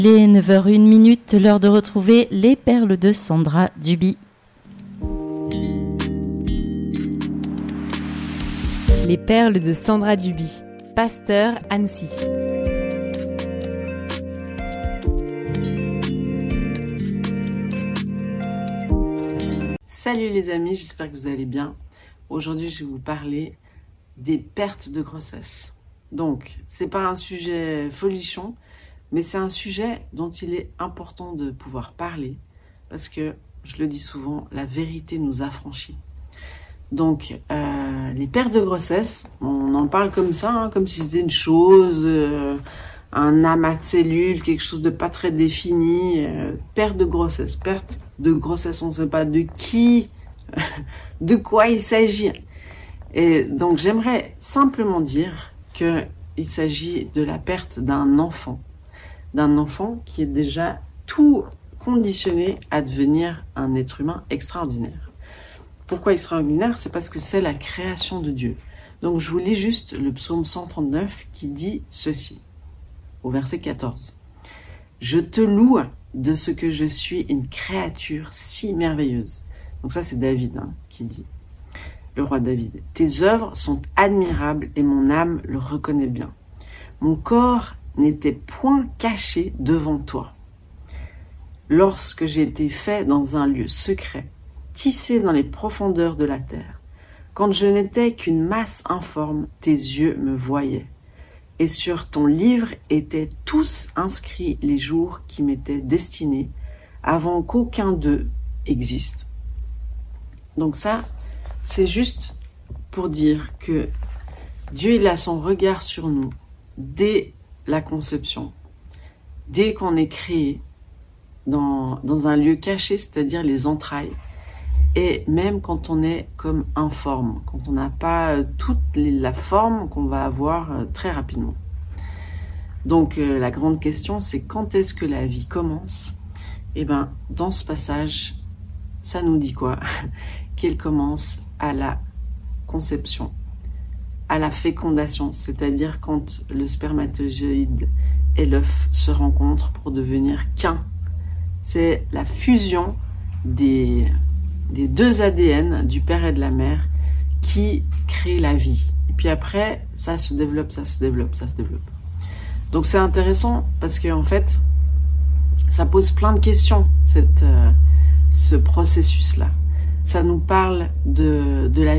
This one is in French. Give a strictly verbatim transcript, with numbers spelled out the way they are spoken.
Il est neuf heures une minute, l'heure de retrouver les perles de Sandra Duby. Les perles de Sandra Duby, pasteur Annecy. Salut les amis, j'espère que vous allez bien. Aujourd'hui, je vais vous parler des pertes de grossesse. Donc, c'est pas un sujet folichon, mais c'est un sujet dont il est important de pouvoir parler parce que, je le dis souvent, la vérité nous affranchit. Donc, euh, les pertes de grossesse, on en parle comme ça, hein, comme si c'était une chose, euh, un amas de cellules, quelque chose de pas très défini. Euh, perte de grossesse, perte de grossesse, on ne sait pas de qui, de quoi il s'agit. Et donc, j'aimerais simplement dire que il s'agit de la perte d'un enfant. d'un enfant qui est déjà tout conditionné à devenir un être humain extraordinaire. Pourquoi extraordinaire? C'est parce que c'est la création de Dieu. Donc je vous lis juste le psaume cent trente-neuf qui dit ceci, au verset quatorze. « Je te loue de ce que je suis une créature si merveilleuse. » Donc ça c'est David hein, qui dit, le roi David. « Tes œuvres sont admirables et mon âme le reconnaît bien. Mon corps n'était point caché devant toi. Lorsque j'ai été fait dans un lieu secret, tissé dans les profondeurs de la terre, quand je n'étais qu'une masse informe, tes yeux me voyaient. Et sur ton livre étaient tous inscrits les jours qui m'étaient destinés, avant qu'aucun d'eux existe. » Donc ça, c'est juste pour dire que Dieu il a son regard sur nous dès la conception, dès qu'on est créé dans, dans un lieu caché, c'est-à-dire les entrailles, et même quand on est comme informe, quand on n'a pas toute les, la forme qu'on va avoir euh, très rapidement. Donc euh, la grande question, c'est quand est-ce que la vie commence? Eh bien, dans ce passage, ça nous dit quoi? Qu'elle commence à la conception, à la fécondation, c'est-à-dire quand le spermatozoïde et l'œuf se rencontrent pour devenir qu'un. C'est la fusion des, des deux A D N, du père et de la mère, qui crée la vie. Et puis après, ça se développe, ça se développe, ça se développe. Donc c'est intéressant parce qu'en fait, ça pose plein de questions, cette, euh, ce processus-là. Ça nous parle de, de la